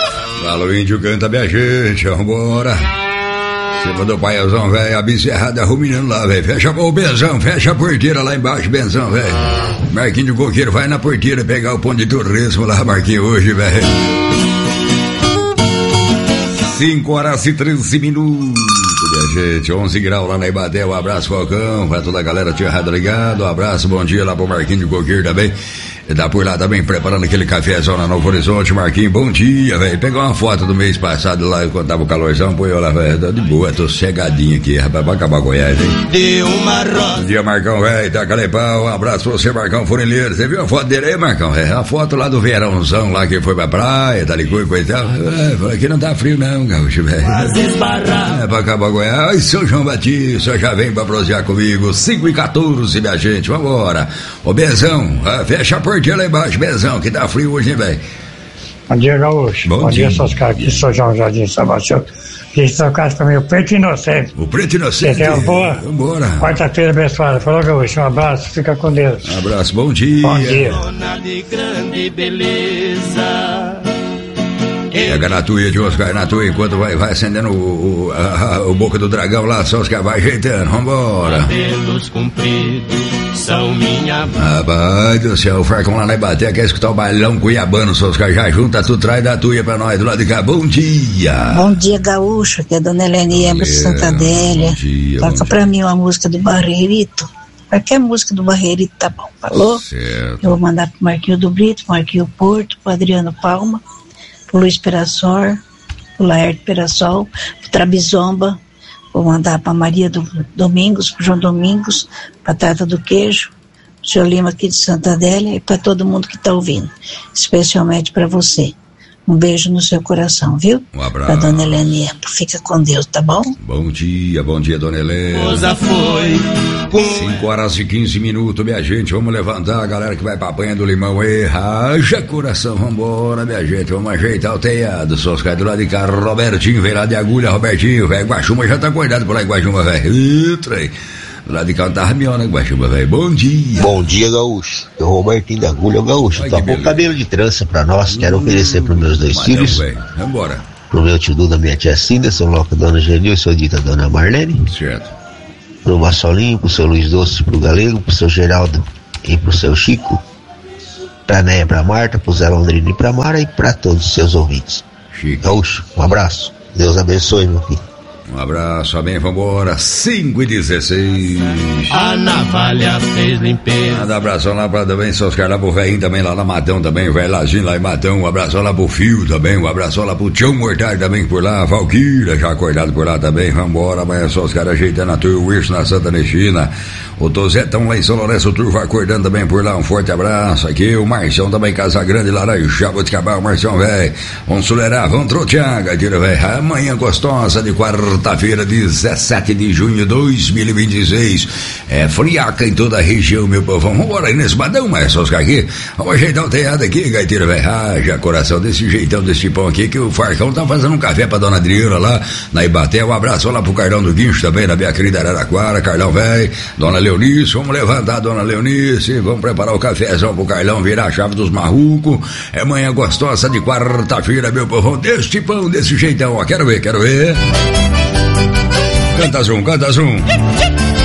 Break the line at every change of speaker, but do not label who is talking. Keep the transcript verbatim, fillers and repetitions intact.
Fala, índio, canta, minha gente, vambora. Cima do paiazão, velho, a bezerrada ruminando lá, velho. Fecha o Benzão, fecha a porteira lá embaixo, Benzão, velho. Marquinho de Coqueiro vai na porteira pegar o pão de turismo lá, Marquinho, hoje, velho. cinco horas e treze minutos, minha gente. onze graus lá na Ibaté. Um abraço, Falcão. Pra toda a galera tinha errado ligado. Um abraço, bom dia lá pro Marquinho de Coqueiro também. Ele tá por lá também preparando aquele cafezão na Novo Horizonte. Marquinho, bom dia, velho. Pegou uma foto do mês passado lá, quando tava o calorzão, põe eu lá, velho. Tô de boa, tô cegadinho aqui, rapaz. Vai acabar Goiás, hein? Deu uma rosa. Bom dia, Marcão, velho. Tá calepau. Um abraço pra você, Marcão Funileiro. Você viu a foto dele aí, Marcão? É a foto lá do verãozão lá que foi pra praia, tá ligado, coisa e tal. É, aqui não tá frio, não, gaúcho, velho. É pra acabar Goiás. Ai, seu João Batista, já vem pra prosear comigo. cinco e quatorze, minha gente. Vambora. Ô, Bezão, fecha a porta lá embaixo, Bezão, que tá frio hoje, hein, velho?
Bom dia, Gaúcho. Bom, Bom dia, dia seus caras. Aqui sou João Jardim Salvação. Quem está no caso também, o Preto Inocente.
O Preto Inocente.
Você tem uma boa?
Vambora.
Quarta-feira abençoada. Falou, Gaúcho. Um abraço, fica com Deus.
Um abraço, bom dia.
Bom dia.
De grande beleza.
Pega na tuia de Oscar, na tuia, enquanto vai, vai acendendo o, o, a, a, o boca do dragão lá, só os caras vai ajeitando, vambora.
Cabelos compridos são minha...
Rapaz do céu, o Farcão lá na Ibaté quer escutar o bailão cuiabano, só os caras já junta, tu traz da tuia pra nós, do lado de cá, bom dia.
Bom dia, Gaúcho, que é a Dona Helene Ebro Santa Adélia. Bom dia, toca bom pra dia. Mim uma música do Barreirito. Qualquer música do Barreirito tá bom, falou?
Certo.
Eu vou mandar pro Marquinho do Brito, pro Marquinho Porto, pro Adriano Palma, pro Luiz Perassol, pro Laerte Perassol, pro Trabizomba, vou mandar pra Maria do Domingos, pro João Domingos, pra Tata do Queijo, pro seu Lima aqui de Santa Adélia e pra todo mundo que tá ouvindo, especialmente pra você. Um beijo no seu coração, viu?
Um abraço.
Pra Dona Helene, fica com Deus, tá bom?
Bom dia, bom dia, Dona Helene.
Foi.
cinco horas e quinze minutos, minha gente. Vamos levantar a galera que vai pra banha do limão aí. Haja coração, vambora, minha gente. Vamos ajeitar o telhado. Só os caras do lado de cá. Robertinho, vem lá de agulha, Robertinho, velho. Guaxuma já tá acordado por lá em Guaxuma, velho. Trem. Do lado de cá não tá ramiona, Guaxuma, velho. Bom dia.
Bom dia, Gaúcho. Eu, Robertinho da Agulha, o Gaúcho. Tá com cabelo de trança pra nós. Quero hum, oferecer pros meus dois
mas
filhos.
Não, vambora.
Pro meu tio Duda, minha tia Cinda, seu Loca, dona Genil e seu Dita, dona Marlene.
Certo.
Pro Massolinho, pro seu Luiz Doce, pro Galego, pro seu Geraldo e pro seu Chico. Pra Néia, pra Marta, pro Zé Londrina e pra Mara e pra todos os seus ouvintes.
Chico.
Gaúcho, um abraço. Deus abençoe, meu filho.
Um abraço, amém, vambora, cinco e dezesseis.
A navalha fez limpeza.
Manda um abração lá pra também, seus caras lá pro velhinho também, lá na Matão também, o velho Lazinho lá em Matão. Um abração lá pro Fio também, um abração lá pro Tião Mortar também por lá, Valquíria já acordado por lá também, vambora, amanhã só os caras ajeitando a tua, o Urso na Santa Nestina. O Tozetão lá em São Lourenço, o Turvo acordando também por lá, um forte abraço aqui, o Marcião também, Casa Grande, Laranjaba de Cabal, Marcião, velho. Vamos sulerar, vamos trotear, gatira, velho. Amanhã gostosa de quarta-feira, dezessete de junho de dois mil e vinte e seis. É friaca em toda a região, meu povo. Vamos embora aí nesse badão, mas só os caras aqui. Vamos ajeitar o telhado aqui, gaiteira, velho. Ah, já coração desse jeitão, desse pão aqui, que o Farcão tá fazendo um café pra dona Adriana lá na Ibaté. Um abraço lá pro Carlão do Guincho também, na minha querida Araraquara, Carlão, velho. Dona Leonice, vamos levantar a dona Leonice, vamos preparar o cafezão pro Carlão, virar a chave dos marrucos. É manhã gostosa de quarta-feira, meu povo. Deste pão, desse jeitão, ó. Quero ver, quero ver. Canta Zum, canta Zum.